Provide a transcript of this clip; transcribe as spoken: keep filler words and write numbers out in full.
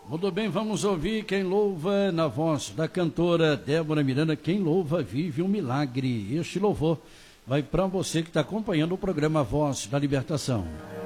Muito bem, vamos ouvir Quem Louva na voz da cantora Débora Miranda. Quem louva vive um milagre. Este louvor vai para você que está acompanhando o programa Voz da Libertação.